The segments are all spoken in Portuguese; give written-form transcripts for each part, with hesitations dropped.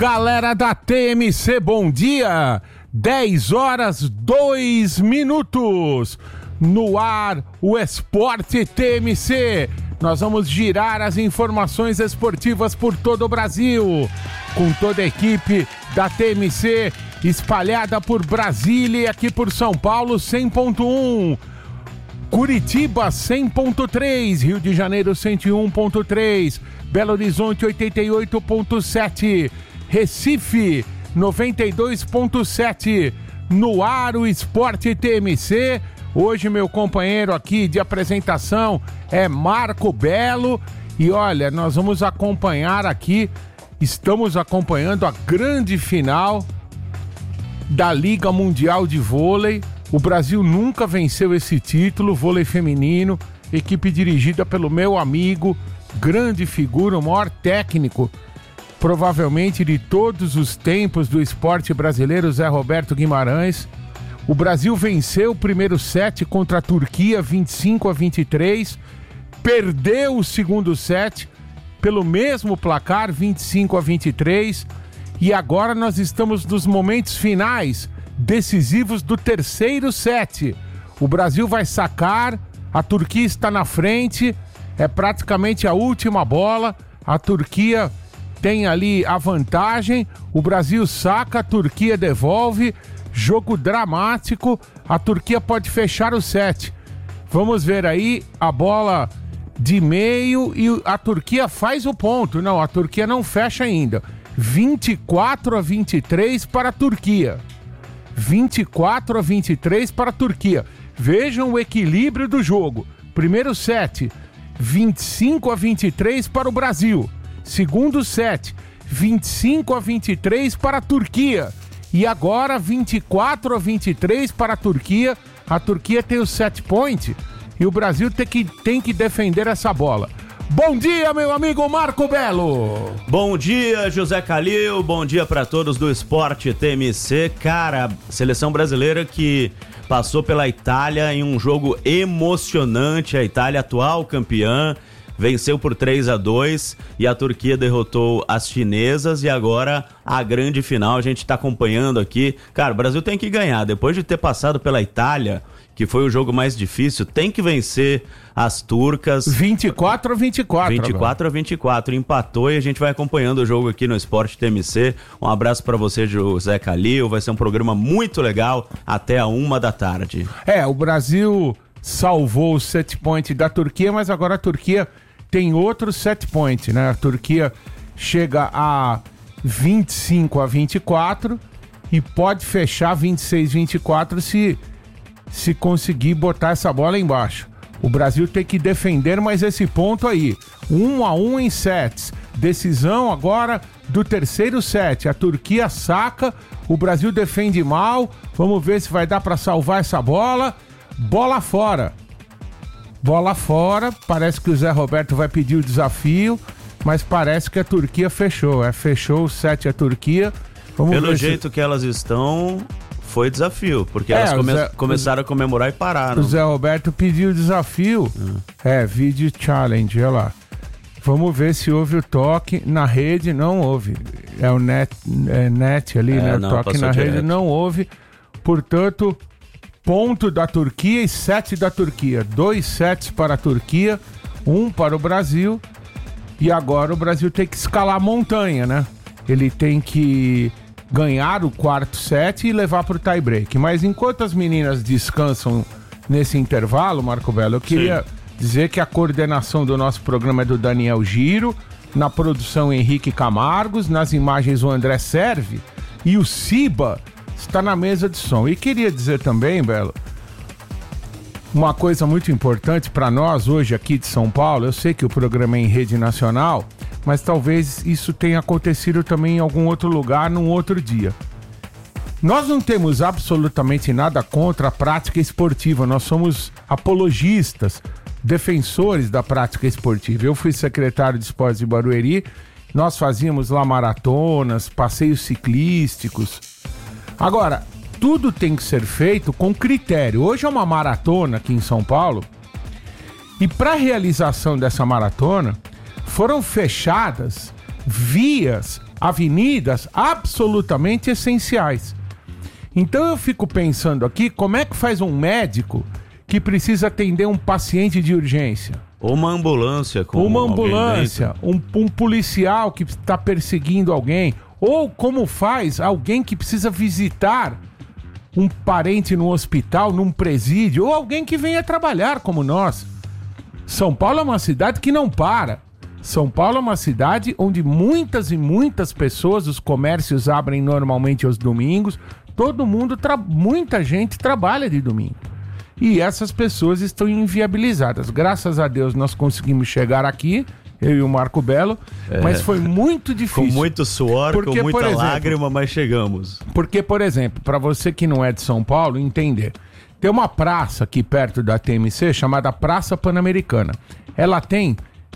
Galera da TMC, bom dia! 10 horas 2 minutos. No ar, o Esporte TMC. Nós vamos girar as informações esportivas por todo o Brasil, com toda a equipe da TMC espalhada por Brasília e aqui por São Paulo 100.1, Curitiba 100.3, Rio de Janeiro 101.3, Belo Horizonte 88.7, Recife 92.7. No ar, o Esporte TMC. Hoje meu companheiro aqui de apresentação é Marco Belo. E olha, nós vamos acompanhar aqui, estamos acompanhando a grande final da Liga Mundial de Vôlei. O Brasil nunca venceu esse título, vôlei feminino, equipe dirigida pelo meu amigo, grande figura, o maior técnico provavelmente de todos os tempos do esporte brasileiro, Zé Roberto Guimarães. O Brasil venceu o primeiro set contra a Turquia 25-23, perdeu o segundo set pelo mesmo placar 25-23, e agora nós estamos nos momentos finais decisivos do terceiro set. O Brasil vai sacar, a Turquia está na frente, é praticamente a última bola, a Turquia tem ali a vantagem, o Brasil saca, a Turquia devolve, jogo dramático, a Turquia pode fechar o set. Vamos ver aí a bola de meio e a Turquia faz o ponto. Não, a Turquia não fecha ainda. 24-23 para a Turquia. 24-23 para a Turquia. Vejam o equilíbrio do jogo. Primeiro set, 25-23 para o Brasil. Segundo set, 25-23 para a Turquia. E agora 24-23 para a Turquia. A Turquia tem o set point e o Brasil tem que defender essa bola. Bom dia, meu amigo Marco Belo. Bom dia, José Calil. Bom dia para todos do Esporte TMC. Cara, seleção brasileira que passou pela Itália em um jogo emocionante. A Itália, atual campeã, venceu por 3-2 e a Turquia derrotou as chinesas, e agora a grande final a gente tá acompanhando aqui. Cara, o Brasil tem que ganhar, depois de ter passado pela Itália, que foi o jogo mais difícil, tem que vencer as turcas. 24-24. 24-24, empatou, e a gente vai acompanhando o jogo aqui no Esporte TMC. Um abraço pra você, José Calil, vai ser um programa muito legal até a 1h da tarde. O Brasil salvou o set point da Turquia, mas agora a Turquia tem outro set point, né? A Turquia chega a 25-24 e pode fechar 26-24 se conseguir botar essa bola embaixo. O Brasil tem que defender mais esse ponto aí. 1-1 em sets. Decisão agora do terceiro set. A Turquia saca, o Brasil defende mal. Vamos ver se vai dar para salvar essa bola. Bola fora. Bola fora. Parece que o Zé Roberto vai pedir o desafio, mas parece que a Turquia fechou. Fechou o set a Turquia. Vamos Pelo jeito que elas estão, foi desafio, porque elas começaram a comemorar e pararam. O Zé Roberto pediu o desafio. Video challenge, olha lá. Vamos ver se houve o toque na rede. Não houve. É o net ali, né? O toque na rede não houve. Portanto, ponto da Turquia e set da Turquia. 2 sets para a Turquia, 1 para o Brasil. E agora o Brasil tem que escalar a montanha, né? Ele tem que ganhar o quarto set e levar para o tie break. Mas enquanto as meninas descansam nesse intervalo, Marco Belo, eu queria dizer que a coordenação do nosso programa é do Daniel Giro, na produção Henrique Camargos, nas imagens o André Serve e o Ciba está na mesa de som. E queria dizer também, Belo, uma coisa muito importante para nós hoje aqui de São Paulo. Eu sei que o programa é em rede nacional, mas talvez isso tenha acontecido também em algum outro lugar, num outro dia. Nós não temos absolutamente nada contra a prática esportiva, nós somos apologistas, defensores da prática esportiva. Eu fui secretário de esportes de Barueri, nós fazíamos lá maratonas, passeios ciclísticos. Agora, tudo tem que ser feito com critério. Hoje é uma maratona aqui em São Paulo, e para a realização dessa maratona foram fechadas vias avenidas absolutamente essenciais. Então eu fico pensando aqui, como é que faz um médico que precisa atender um paciente de urgência? Ou uma ambulância. Um policial que está perseguindo alguém. Ou como faz alguém que precisa visitar um parente num hospital, num presídio, ou alguém que venha trabalhar como nós. São Paulo é uma cidade que não para. São Paulo é uma cidade onde muitas e muitas pessoas, os comércios abrem normalmente aos domingos, muita gente trabalha de domingo. E essas pessoas estão inviabilizadas. Graças a Deus nós conseguimos chegar aqui, eu e o Marco Belo, mas foi muito difícil. Com muito suor, com muita lágrima, mas chegamos. Porque, por exemplo, para você que não é de São Paulo entender, tem uma praça aqui perto da TMC chamada Praça Pan-Americana. Ela tem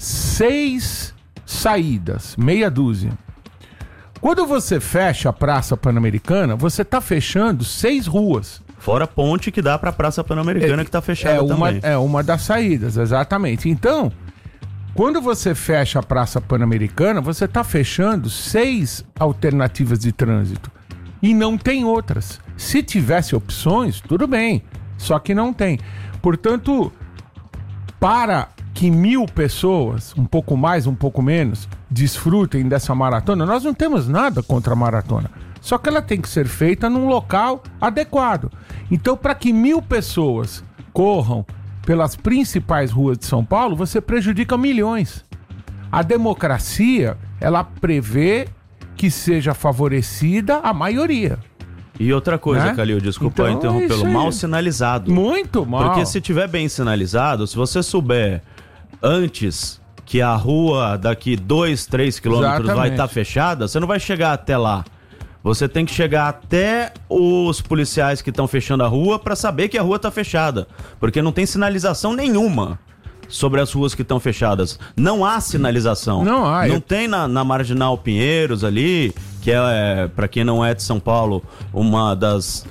6 saídas, meia dúzia. Quando você fecha a Praça Pan-Americana, você está fechando 6 ruas. Fora a ponte que dá para a Praça Pan-Americana que está fechada também. É uma das saídas, exatamente. Então, quando você fecha a Praça Pan-Americana, você está fechando 6 alternativas de trânsito. E não tem outras. Se tivesse opções, tudo bem. Só que não tem. Portanto, para que 1.000 pessoas, um pouco mais, um pouco menos, desfrutem dessa maratona, nós não temos nada contra a maratona. Só que ela tem que ser feita num local adequado. Então, para que 1.000 pessoas corram pelas principais ruas de São Paulo, você prejudica milhões. A democracia, ela prevê que seja favorecida a maioria. E outra coisa, né? Calil, desculpa então, interrompê-lo, mal sinalizado. Muito mal. Porque se tiver bem sinalizado, se você souber antes que a rua daqui 2, 3 quilômetros vai estar fechada, você não vai chegar até lá. Você tem que chegar até os policiais que estão fechando a rua para saber que a rua está fechada. Porque não tem sinalização nenhuma sobre as ruas que estão fechadas. Não há sinalização. Não tem na Marginal Pinheiros ali, que é, para quem não é de São Paulo, uma das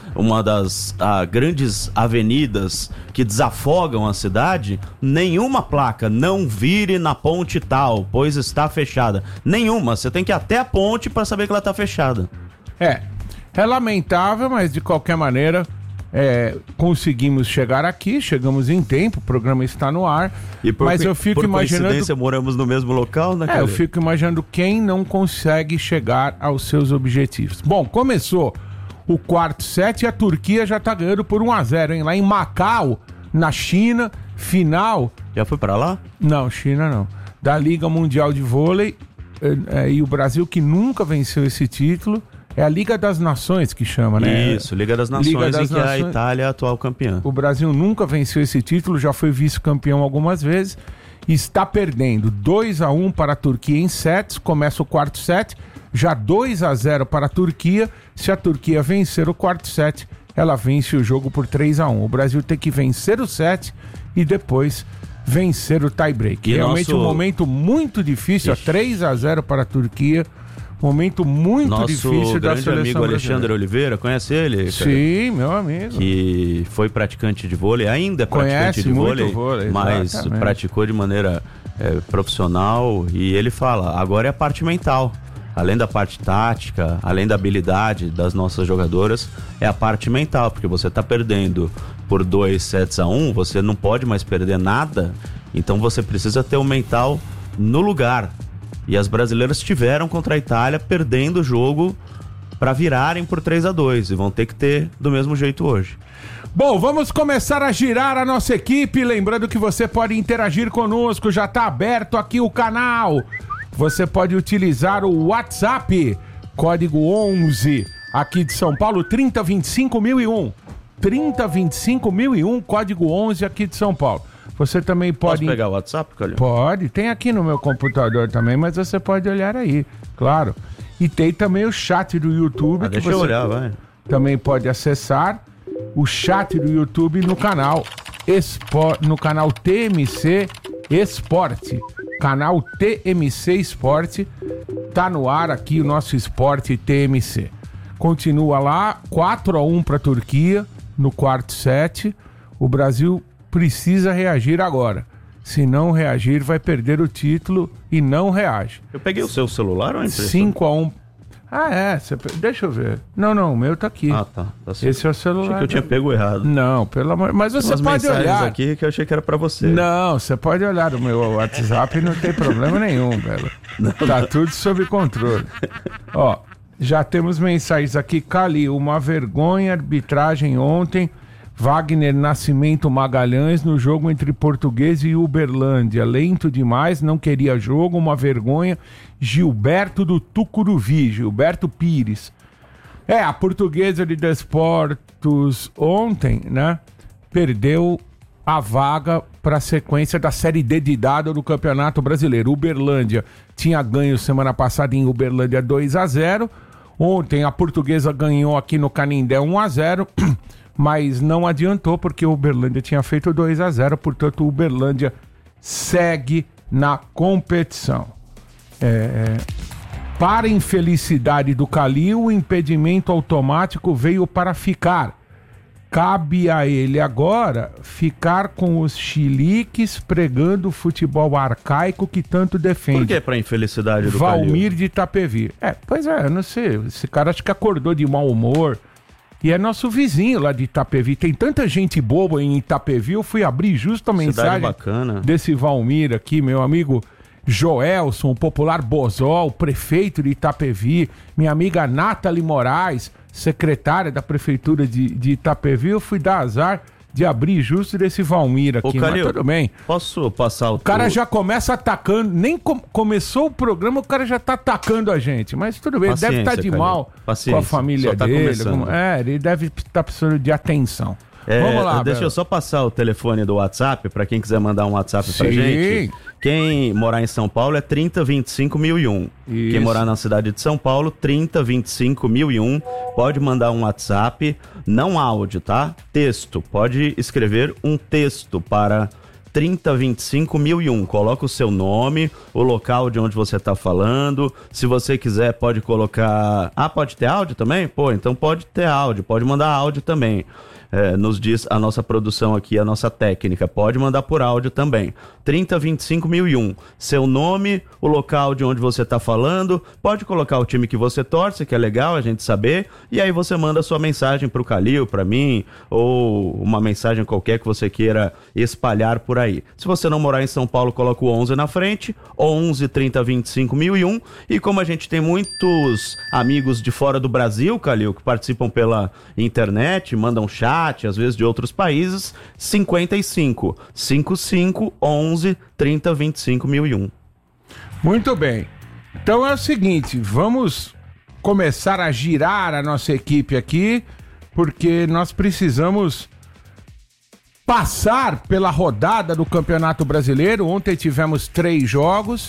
grandes avenidas que desafogam a cidade. Nenhuma placa, não vire na ponte tal, pois está fechada. Nenhuma. Você tem que ir até a ponte para saber que ela está fechada. É lamentável, mas de qualquer maneira conseguimos chegar aqui, chegamos em tempo, o programa está no ar, mas eu fico imaginando... coincidência, moramos no mesmo local, né? Eu fico imaginando quem não consegue chegar aos seus objetivos. Bom, começou o quarto set e a Turquia já tá ganhando por 1-0, hein? Lá em Macau, na China, final... Já foi pra lá? Não, China não. Da Liga Mundial de Vôlei, e o Brasil que nunca venceu esse título... É a Liga das Nações que chama, né? Isso, Liga das Nações, que é a Itália a atual campeã. O Brasil nunca venceu esse título, já foi vice-campeão algumas vezes e está perdendo 2-1 para a Turquia em sets. Começa o quarto set, já 2-0 para a Turquia. Se a Turquia vencer o quarto set, ela vence o jogo por 3-1. O Brasil tem que vencer o set e depois vencer o tie-break. Realmente um momento muito difícil, 3-0 para a Turquia. Momento muito difícil da seleção brasileira. Nosso grande amigo Alexandre Oliveira, conhece ele? Sim, meu amigo. Que foi praticante de vôlei, ainda é praticante de vôlei, mas exatamente. Praticou de maneira profissional, e ele fala, agora é a parte mental. Além da parte tática, além da habilidade das nossas jogadoras, é a parte mental, porque você está perdendo por 2-1, você não pode mais perder nada, então você precisa ter o mental no lugar. E as brasileiras tiveram contra a Itália, perdendo o jogo para virarem por 3-2. E vão ter que ter do mesmo jeito hoje. Bom, vamos começar a girar a nossa equipe. Lembrando que você pode interagir conosco. Já está aberto aqui o canal. Você pode utilizar o WhatsApp. Código 11 aqui de São Paulo, 3025.001. 3025.001, código 11 aqui de São Paulo. Você também pode... Posso pegar o WhatsApp, Calil? Pode, tem aqui no meu computador também, mas você pode olhar aí, claro. E tem também o chat do YouTube. Deixa eu olhar, vai. Também pode acessar o chat do YouTube no canal no canal TMC Esporte. Canal TMC Esporte. Tá no ar aqui o nosso Esporte TMC. Continua lá, 4-1 para a Turquia no quarto set. O Brasil precisa reagir agora. Se não reagir, vai perder o título e não reage. Eu peguei o seu celular ou a impressão? 5-1 Deixa eu ver. Não, o meu tá aqui. Tá. Esse é o celular. Achei que eu tinha pego errado. Não, pelo amor... Mas você pode olhar. Aqui que eu achei que era pra você. Não, você pode olhar o meu WhatsApp e não tem problema nenhum, velho. Tá tudo sob controle. Ó, já temos mensagens aqui. Calil, uma vergonha, arbitragem ontem. Wagner Nascimento Magalhães no jogo entre Portuguesa e Uberlândia. Lento demais, não queria jogo, uma vergonha. Gilberto do Tucuruvi, Gilberto Pires. A Portuguesa de Desportos ontem, né, perdeu a vaga para a sequência da Série D de dado do Campeonato Brasileiro. Uberlândia tinha ganho semana passada em Uberlândia 2-0. Ontem a Portuguesa ganhou aqui no Canindé 1-0. Mas não adiantou porque o Uberlândia tinha feito 2-0, portanto o Uberlândia segue na competição. Para infelicidade do Calil, o impedimento automático veio para ficar. Cabe a ele agora ficar com os chiliques pregando o futebol arcaico que tanto defende. Por que para infelicidade do Valmir Calil? de Itapevi. Eu não sei, esse cara acho que acordou de mau humor. E é nosso vizinho lá de Itapevi. Tem tanta gente boa em Itapevi. Eu fui abrir justo a mensagem bacana desse Valmir aqui, meu amigo Joelson, o popular Bozó, o prefeito de Itapevi. Minha amiga Nathalie Moraes, secretária da prefeitura de Itapevi. Eu fui dar azar de abrir justo desse Valmir aqui, Calil, mas tudo bem. Posso passar o... O cara já começa atacando, nem começou o programa, o cara já tá atacando a gente, mas tudo bem, ele deve estar de mal com a família dele. Ele deve estar precisando de atenção. Vamos lá, deixa eu só passar o telefone do WhatsApp, para quem quiser mandar um WhatsApp pra gente. Quem morar em São Paulo é 3025.001. Quem morar na cidade de São Paulo, 3025.001. Pode mandar um WhatsApp, não áudio, tá? Texto. Pode escrever um texto para 3025.001. Coloca o seu nome, o local de onde você está falando. Se você quiser, pode colocar... pode ter áudio também? Então pode ter áudio. Pode mandar áudio também. Nos diz a nossa produção aqui, a nossa técnica. Pode mandar por áudio também. 3025.001. Seu nome, o local de onde você está falando. Pode colocar o time que você torce, que é legal a gente saber. E aí você manda sua mensagem pro Calil, para mim, ou uma mensagem qualquer que você queira espalhar por aí. Se você não morar em São Paulo, coloca o 11 na frente. 11 3025.001. E como a gente tem muitos amigos de fora do Brasil, Calil, que participam pela internet, mandam chat, às vezes de outros países, 55 11 30 25 1001. Muito bem. Então é o seguinte, vamos começar a girar a nossa equipe aqui, porque nós precisamos passar pela rodada do Campeonato Brasileiro. Ontem tivemos 3 jogos.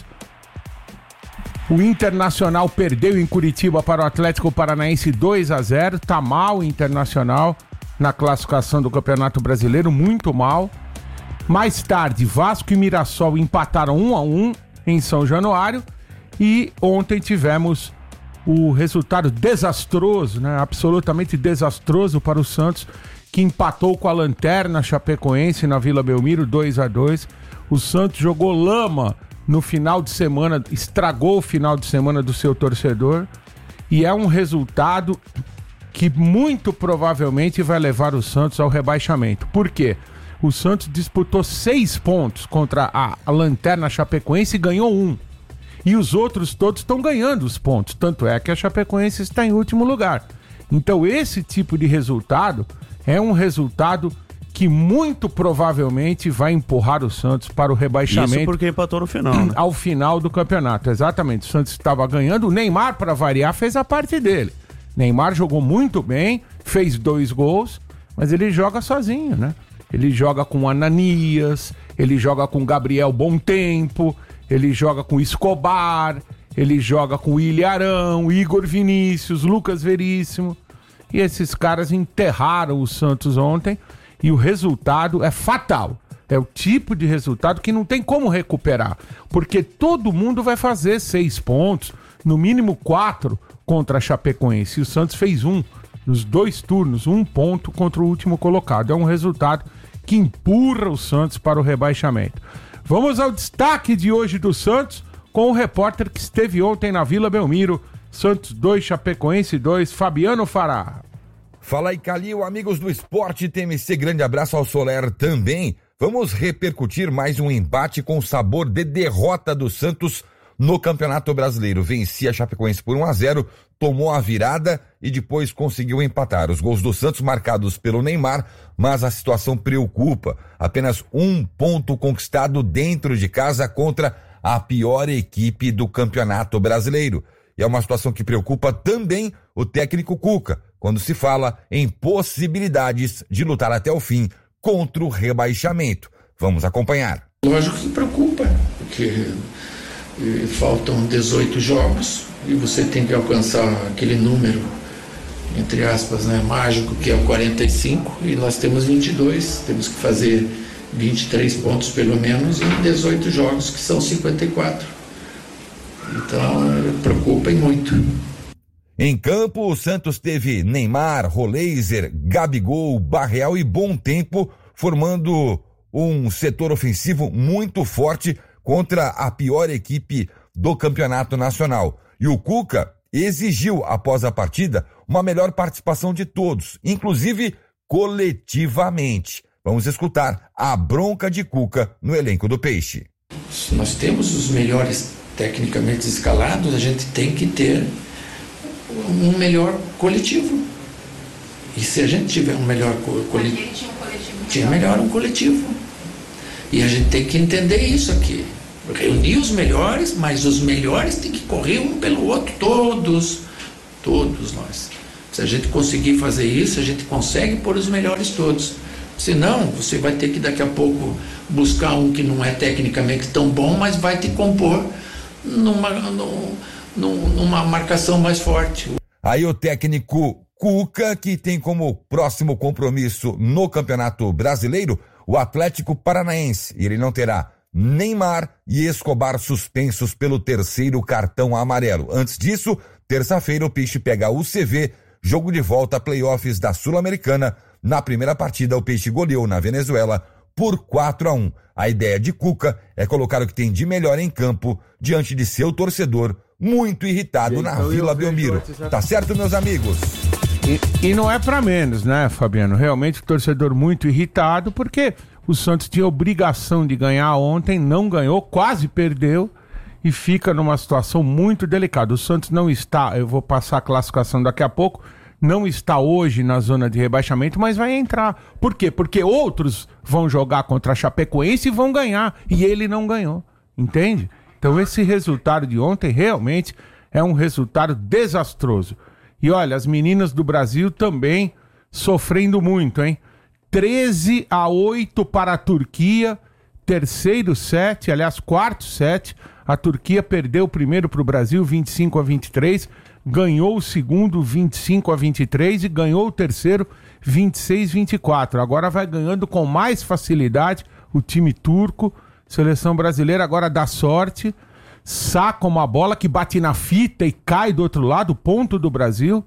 O Internacional perdeu em Curitiba para o Atlético Paranaense 2-0. Tá mal o Internacional na classificação do Campeonato Brasileiro, muito mal. Mais tarde, Vasco e Mirassol empataram 1-1 em São Januário. E ontem tivemos o resultado desastroso, né? Absolutamente desastroso para o Santos, que empatou com a Lanterna Chapecoense na Vila Belmiro, 2-2. O Santos jogou lama no final de semana, estragou o final de semana do seu torcedor. E é um resultado que muito provavelmente vai levar o Santos ao rebaixamento. Por quê? O Santos disputou 6 pontos contra a Lanterna Chapecoense e ganhou 1. E os outros todos estão ganhando os pontos. Tanto é que a Chapecoense está em último lugar. Então esse tipo de resultado é um resultado que muito provavelmente vai empurrar o Santos para o rebaixamento. Isso porque empatou no final, né? Ao final do campeonato, exatamente. O Santos estava ganhando, o Neymar, para variar, fez a parte dele. Neymar jogou muito bem, fez 2 gols, mas ele joga sozinho, né? Ele joga com Ananias, ele joga com Gabriel Bom Tempo, ele joga com Escobar, ele joga com Ilharão, Igor Vinícius, Lucas Veríssimo. E esses caras enterraram o Santos ontem e o resultado é fatal. É o tipo de resultado que não tem como recuperar, porque todo mundo vai fazer 6 pontos, no mínimo 4 contra a Chapecoense. E o Santos fez 1 nos 2 turnos, 1 ponto contra o último colocado. É um resultado que empurra o Santos para o rebaixamento. Vamos ao destaque de hoje do Santos com o repórter que esteve ontem na Vila Belmiro, Santos 2, Chapecoense 2, Fabiano Fará. Fala aí, Calil, amigos do Esporte TMC, grande abraço ao Soler também. Vamos repercutir mais um embate com sabor de derrota do Santos no Campeonato Brasileiro. Vencia a Chapecoense por 1-0, tomou a virada e depois conseguiu empatar. Os gols do Santos marcados pelo Neymar, mas a situação preocupa. Apenas 1 ponto conquistado dentro de casa contra a pior equipe do Campeonato Brasileiro. E é uma situação que preocupa também o técnico Cuca, quando se fala em possibilidades de lutar até o fim contra o rebaixamento. Vamos acompanhar. Lógico que preocupa, porque faltam 18 jogos e você tem que alcançar aquele número, entre aspas, né, mágico, que é o 45, e nós temos 22, temos que fazer 23 pontos pelo menos em 18 jogos, que são 54. Então, preocupa e muito. Em campo, o Santos teve Neymar, Roleiser, Gabigol, Barreal e Bom Tempo, formando um setor ofensivo muito forte contra a pior equipe do Campeonato Nacional. E o Cuca exigiu, após a partida, uma melhor participação de todos, inclusive coletivamente. Vamos escutar a bronca de Cuca no elenco do Peixe. Se nós temos os melhores tecnicamente escalados, a gente tem que ter um melhor coletivo. E se a gente tiver um melhor coletivo, tinha melhor um coletivo. E a gente tem que entender isso aqui. Reunir os melhores, mas os melhores tem que correr um pelo outro, todos nós. Se a gente conseguir fazer isso, a gente consegue pôr os melhores todos. Senão, você vai ter que daqui a pouco buscar um que não é tecnicamente tão bom, mas vai te compor numa marcação mais forte. Aí o técnico Cuca, que tem como próximo compromisso no Campeonato Brasileiro o Atlético Paranaense. E ele não terá Neymar e Escobar suspensos pelo 3º cartão amarelo. Antes disso, terça-feira o Peixe pega o UCV, jogo de volta a playoffs da Sul-Americana. Na primeira partida, o Peixe goleou na Venezuela por 4-1. A ideia de Cuca é colocar o que tem de melhor em campo diante de seu torcedor muito irritado na Vila Belmiro. Tá certo, meus amigos? E não é pra menos, né, Fabiano? Realmente o torcedor muito irritado, porque o Santos tinha obrigação de ganhar ontem, não ganhou, quase perdeu e fica numa situação muito delicada. O Santos não está, eu vou passar a classificação daqui a pouco, não está hoje na zona de rebaixamento, mas vai entrar. Por quê? Porque outros vão jogar contra a Chapecoense e vão ganhar, e ele não ganhou, entende? Então esse resultado de ontem realmente é um resultado desastroso. E olha, as meninas do Brasil também sofrendo muito, hein? 13-8 para a Turquia, terceiro set, aliás, quarto set. A Turquia perdeu o primeiro para o Brasil, 25-23, ganhou o segundo, 25-23, e ganhou o terceiro, 26-24. Agora vai ganhando com mais facilidade o time turco. Seleção brasileira agora dá sorte, saca uma bola que bate na fita e cai do outro lado, ponto do Brasil,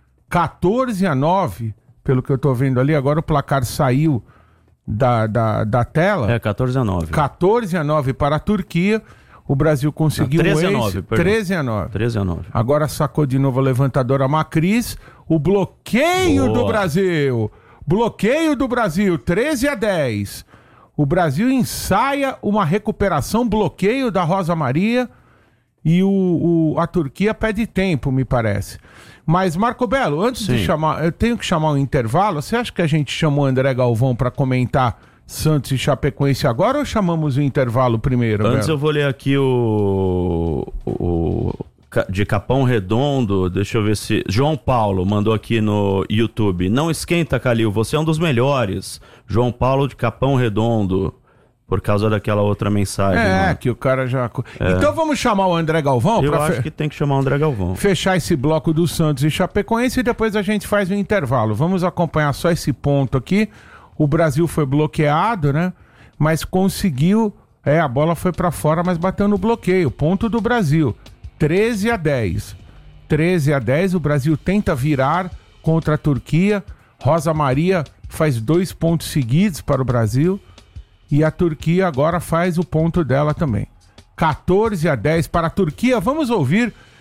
14-9, pelo que eu tô vendo ali. Agora o placar saiu da tela. É, 14-9. 14-9 para a Turquia. O Brasil conseguiu 13-9, 13-9. 13-9. Agora sacou de novo a levantadora Macris. O bloqueio do Brasil. Bloqueio do Brasil, 13-10. O Brasil ensaia uma recuperação, bloqueio da Rosa Maria, e a Turquia pede tempo, me parece. Mas, Marco Belo, antes de chamar, eu tenho que chamar um intervalo. Você acha que a gente chamou o André Galvão para comentar Santos e Chapecoense agora, ou chamamos o intervalo primeiro? Antes eu vou ler aqui o de Capão Redondo, deixa eu ver se... João Paulo mandou aqui no YouTube. Não esquenta, Calil, você é um dos melhores. João Paulo de Capão Redondo, por causa daquela outra mensagem. Que o cara já... Então vamos chamar o André Galvão? Eu acho que tem que chamar o André Galvão. Fechar esse bloco do Santos e Chapecoense, e depois a gente faz um intervalo. Vamos acompanhar só esse ponto aqui. O Brasil foi bloqueado, né? Mas conseguiu... a bola foi pra fora, mas bateu no bloqueio. Ponto do Brasil. 13-10. 13-10, o Brasil tenta virar contra a Turquia. Rosa Maria faz 2 pontos seguidos para o Brasil. E a Turquia agora faz o ponto dela também. 14-10 para a Turquia. Vamos ouvir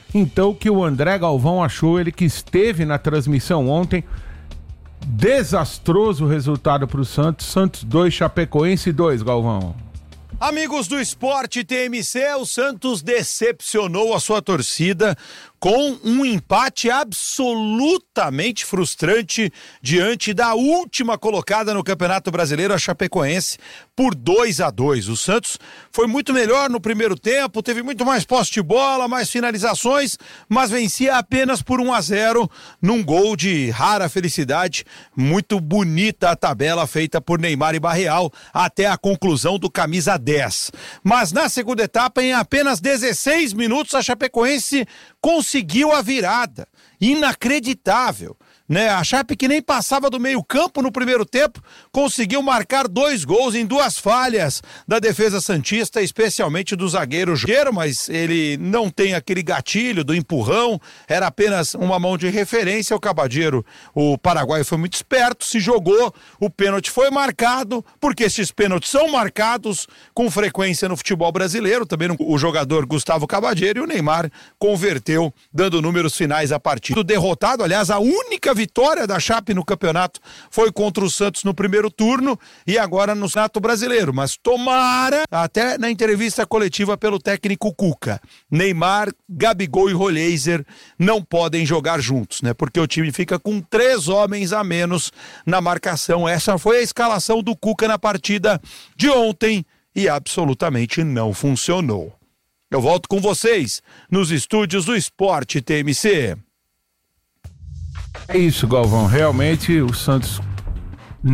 Então, o que o André Galvão achou, ele que esteve na transmissão ontem, desastroso resultado para o Santos. Santos 2, Chapecoense 2, Galvão. Amigos do Esporte TMC, o Santos decepcionou a sua torcida com um empate absolutamente frustrante diante da última colocada no Campeonato Brasileiro, a Chapecoense, por 2-2. O Santos foi muito melhor no primeiro tempo, teve muito mais posse de bola, mais finalizações, mas vencia apenas por 1-0 num gol de rara felicidade. Muito bonita a tabela feita por Neymar e Barreal até a conclusão do camisa 10. Mas na segunda etapa, em apenas 16 minutos, a Chapecoense conseguiu a virada. Inacreditável, né? A Chape, que nem passava do meio campo no primeiro tempo, conseguiu marcar 2 gols em 2 falhas da defesa santista, especialmente do zagueiro, mas ele não tem aquele gatilho do empurrão, era apenas uma mão de referência. O Cabadeiro, o paraguaio, foi muito esperto, se jogou, o pênalti foi marcado, porque esses pênaltis são marcados com frequência no futebol brasileiro, também o jogador Gustavo Cabadeiro, e o Neymar converteu, dando números finais à partida. Derrotado, aliás, a única vitória da Chape no campeonato foi contra o Santos no primeiro turno e agora no Campeonato Brasileiro. Mas tomara, até na entrevista coletiva pelo técnico Cuca, Neymar, Gabigol e Roleiser não podem jogar juntos, né? Porque o time fica com 3 homens a menos na marcação. Essa foi a escalação do Cuca na partida de ontem e absolutamente não funcionou. Eu volto com vocês nos estúdios do Esporte TMC. É isso, Galvão. Realmente o Santos